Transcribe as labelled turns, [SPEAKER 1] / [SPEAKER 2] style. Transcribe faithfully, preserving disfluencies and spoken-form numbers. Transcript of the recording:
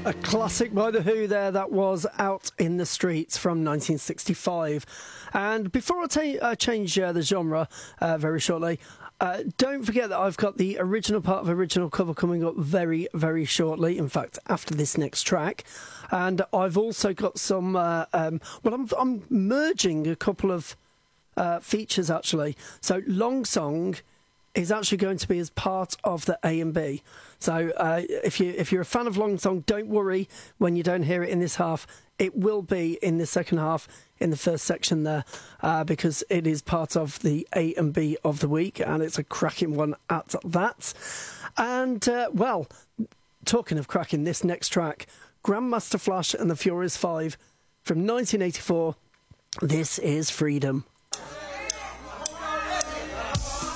[SPEAKER 1] A classic by The Who there, that was Out in the Streets from nineteen sixty-five. And before I ta- uh, change uh, the genre uh, very shortly, uh, don't forget that I've got the original part of Original Cover coming up very, very shortly. In fact, after this next track. And I've also got some, uh, um, well, I'm, I'm merging a couple of uh, features, actually. So Long Song is actually going to be as part of the A and B. So uh, if you if you're a fan of Long Song, don't worry when you don't hear it in this half. It will be in the second half, in the first section there, uh, because it is part of the A and B of the week, and it's a cracking one at that. And uh, well, talking of cracking, this next track, Grandmaster Flash and the Furious Five from nineteen eighty-four. This is Freedom.